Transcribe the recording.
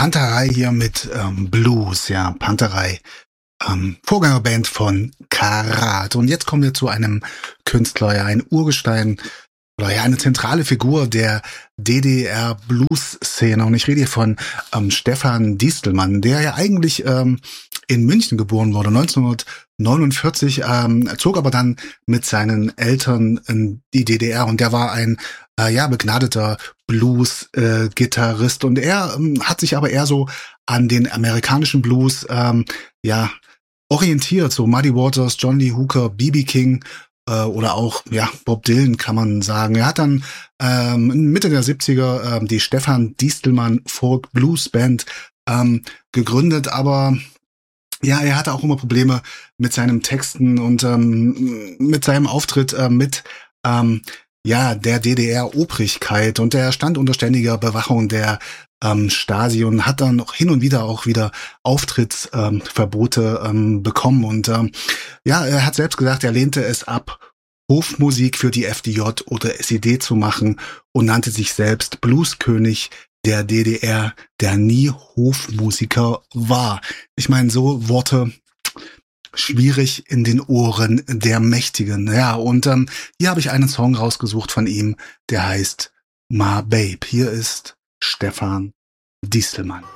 Panterei hier mit Blues, ja, Panterei. Vorgängerband von Karat. Und jetzt kommen wir zu einem Künstler, ja, ein Urgestein oder ja, eine zentrale Figur der DDR-Blues-Szene. Und ich rede hier von Stefan Distelmann, der ja eigentlich in München geboren wurde, 1949, zog aber dann mit seinen Eltern in die DDR. Und der war ein begnadeter Blues-Gitarrist. Und er hat sich aber eher so an den amerikanischen Blues orientiert, so Muddy Waters, John Lee Hooker, B.B. King oder auch Bob Dylan, kann man sagen. Er hat dann Mitte der 70er die Stefan Distelmann Folk Blues Band gegründet, aber ja, er hatte auch immer Probleme mit seinen Texten und mit seinem Auftritt mit der DDR-Obrigkeit, und er stand unter ständiger Bewachung der Stasi und hat dann noch hin und wieder auch wieder Auftrittsverbote bekommen. Und er hat selbst gesagt, er lehnte es ab, Hofmusik für die FDJ oder SED zu machen, und nannte sich selbst Blueskönig der DDR, der nie Hofmusiker war. Ich meine, so Worte schwierig in den Ohren der Mächtigen. Ja, und hier habe ich einen Song rausgesucht von ihm, der heißt My Babe. Hier ist Stefan Distelmann.